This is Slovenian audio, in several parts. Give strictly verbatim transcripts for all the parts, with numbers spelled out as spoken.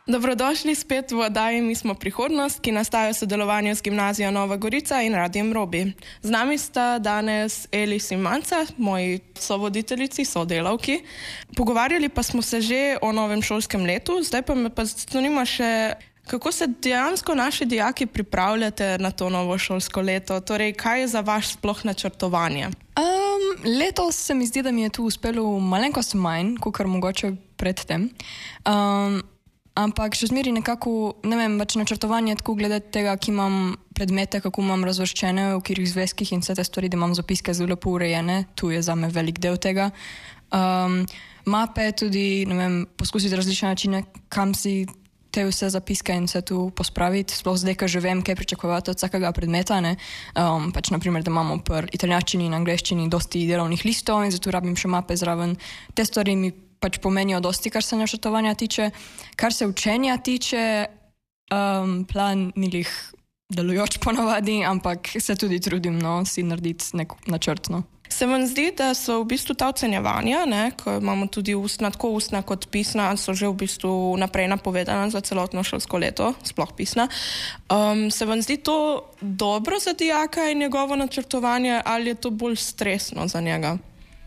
Dobrodošli spet v oddaji Mi smo prihodnost, ki nastaja v sodelovanju z Gimnazijo Nova Gorica in Radiem Robi. Z nami sta danes Elis in Manca, moji sovoditeljici, sodelavki. Pogovarjali pa smo se že o novem šolskem letu, zdaj pa me pa zanima še, kako se dejansko naši dijaki pripravljate na to novo šolsko leto? Torej, kaj je za vaš sploh načrtovanje? Um, letos se mi zdi, da mi je tu uspelo malenkost manj, kakor mogoče predtem. Um, Ampak še zmeri nekako, ne vem, več načrtovanje tako glede tega, ki imam predmete, kako imam razvrščene, v katerih zvezkih in vse te stvari, da imam zapiske zelo lepo urejene. Tu je za me velik del tega. Um, mape tudi, ne vem, poskusiti različne načine, kam si te vse zapiske in vse tu pospraviti. Sploh zdaj, ker že vem, kaj pričakovati od vsakega predmeta, ne. Um, pač naprimer, da imamo pri italijanščini in angleščini dosti delovnih listov in zato rabim še mape zraven. Te stvari mi pač pomenijo dosti, kar se načrtovanja tiče. Kar se učenja tiče, um, plan ni lih delujoč ponavadi, ampak se tudi trudim, no, si narediti nek načrt, no. Se vam zdi, da so v bistvu ta ocenjevanja, ne, ko imamo tudi ustna, tako ustna kot pisna, so že v bistvu naprej napovedana za celotno šolsko leto, sploh pisna. Um, se vam zdi to dobro za dijaka in njegovo načrtovanje ali je to bolj stresno za njega?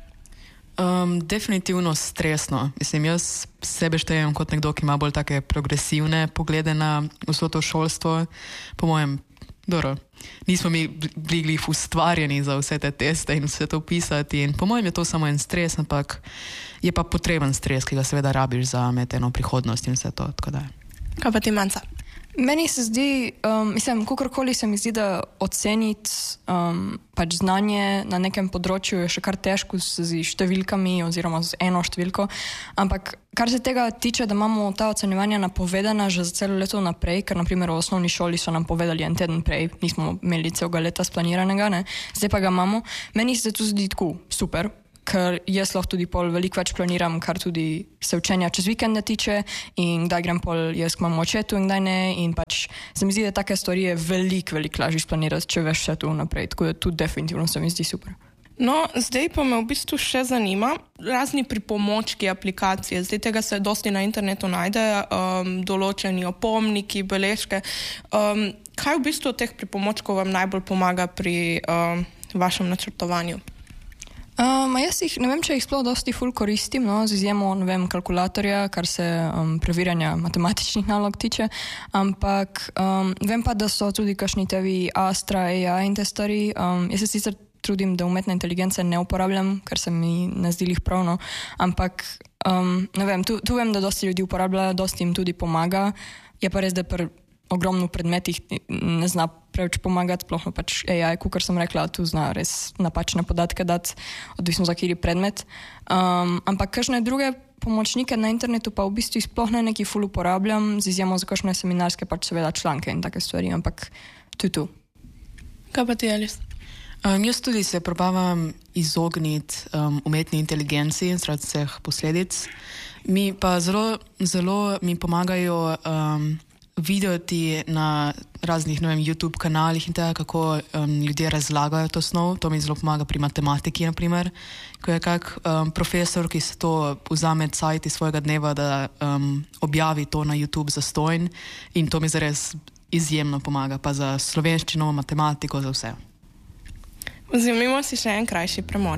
Um, definitivno stresno. Mislim, jaz sebe štejem kot nekdo, ki ima bolj take progresivne poglede na vso to šolstvo. Po mojem, dobro, nismo mi bili ustvarjeni za vse te teste in vse to pisati in po mojem je to samo en stres, ampak je pa potreben stres, ki ga seveda rabiš za imeti eno prihodnost in vse to, tako da. Kaj pa ti, Manca? Meni se zdi, um, mislim, kakorkoli se mi zdi, da oceniti um, pač znanje na nekem področju je še kar težko z številkami oziroma z eno številko, ampak kar se tega tiče, da imamo ta ocenjevanja napovedana že za celo leto naprej, ker naprimer v osnovni šoli so nam povedali en teden prej, nismo imeli celega leta splaniranega, ne, zdaj pa ga imamo. Meni se to zdi tako super, ker jaz lahko tudi pol veliko več planiram, kar tudi se učenja čez vikende tiče in kdaj grem pol jaz k mamu očetu in kdaj ne in pač se mi zdi, da take stvari je veliko, veliko lažje splanirati, če veš vse tu naprej, tako da tu definitivno se mi zdi super. No, zdaj pa me v bistvu še zanima, razni pripomočki, aplikacije, zdaj tega se dosti na internetu najde, um, določeni opomniki, beležke. Um, kaj v bistvu od teh pripomočkov vam najbolj pomaga pri um, vašem načrtovanju? Um, jaz jih, ne vem, če jih sploh dosti ful koristim, no, z izjemo, ne vem, kalkulatorja, kar se um, preverjanja matematičnih nalog tiče, ampak um, vem pa, da so tudi kakšni tevi Astra, A I in te stvari. Um, jaz se sicer trudim, da umetne inteligence ne uporabljam, ker se mi ne zdi lih pravno, ampak um, ne vem, tu, tu vem, da dosti ljudi uporablja, dosti jim tudi pomaga, je pa res, da pri ogromno predmetih ne zna preveč pomagati, sploh pač A I, kakor sem rekla, tu zna res napačne podatke dati, odvisno za kateri predmet. Um, ampak kakšne druge pomočnike na internetu pa v bistvu sploh ne neki ful uporabljam, z izjemo za kakšne seminarske pač seveda članke in take stvari, ampak tu je tu. Kaj pa ti, Elis? Um, jaz tudi se probavam izogniti um, umetni inteligenci zaradi vseh posledic. Mi pa zelo, zelo mi pomagajo um, videti na raznih, ne vem, YouTube kanalih in tega, kako um, ljudje razlagajo to snov. To mi zelo pomaga pri matematiki, na primer, ko je kak um, profesor, ki se to vzame cajt iz svojega dneva, da um, objavi to na YouTube zastonj in to mi zares izjemno pomaga, pa za slovenščino, matematiko, za vse. Vzemimo si še en krajši premor.